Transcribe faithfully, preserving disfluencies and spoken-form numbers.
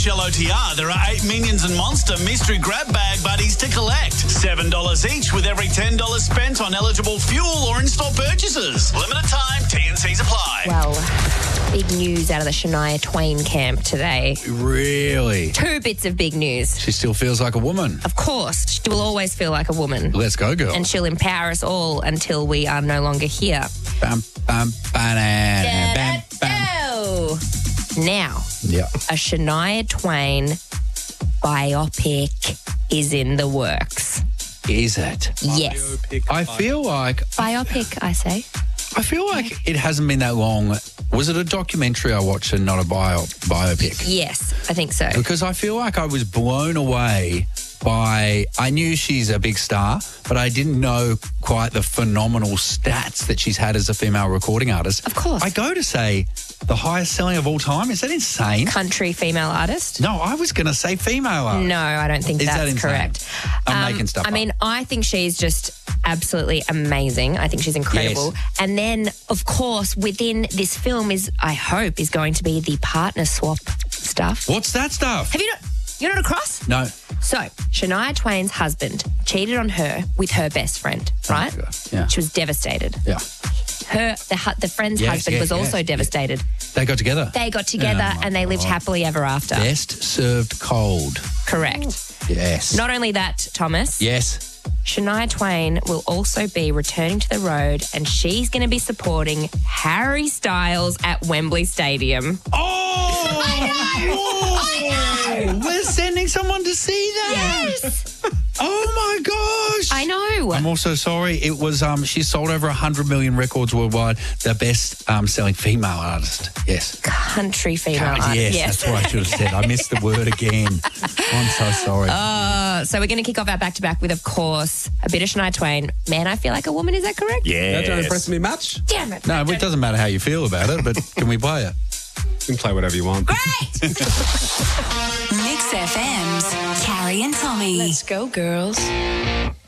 Shell O T R, there are eight Minions and Monster mystery grab bag buddies to collect. seven dollars each with every ten dollars spent on eligible fuel or in-store purchases. Limited time, T and Cs apply. Well, big news out of the Shania Twain camp today. Really? Two bits of big news. She still feels like a woman. Of course, she will always feel like a woman. Let's go, girl. And she'll empower us all until we are no longer here. Bam, bam, banana. Bam, bam. Oh. Now, Yeah. a Shania Twain biopic is in the works. Is it? Yes. I feel like Biopic, I say. I feel like it hasn't been that long. Was it a documentary I watched and not a bio biopic? Yes, I think so. Because I feel like I was blown away by, I knew she's a big star, but I didn't know quite the phenomenal stats that she's had as a female recording artist. Of course. I go to say the highest selling of all time. Is that insane? Country female artist? No, I was going to say female artist. No, I don't think Is that that's insane? correct. I'm making stuff I up. mean, I think she's just absolutely amazing. I think she's incredible. Yes. And then, of course, within this film is, I hope, is going to be the partner swap stuff. What's that stuff? Have you not? You're not across? No. So, Shania Twain's husband cheated on her with her best friend, right? Oh my God. Yeah. She was devastated. Yeah. Her, the, hu- the friend's Yes, husband yes, was also yes, devastated. They got together. They got together Oh my and they lived God. happily ever after. Best served cold. Correct. Yes. Not only that, Thomas. Yes. Shania Twain will also be returning to the road and she's going to be supporting Harry Styles at Wembley Stadium. Oh! I know! I know! We're sending someone to see that. Yes! Oh my gosh! I know. I'm also sorry. It was um. She sold over a hundred million records worldwide. The best um selling female artist. Yes. Country female artist. Yes, Yes. that's what I should have said. I missed the word again. I'm so sorry. Uh, so we're going to kick off our back-to-back with, of course, a bit of Shania Twain. Man, I feel like a woman. Is that correct? Yeah. Don't impress me much. Damn it. no, it doesn't matter how you feel about it, but can we play it? You can play whatever you want. Great! Mix F M's Carrie and Tommy. Let's go, girls.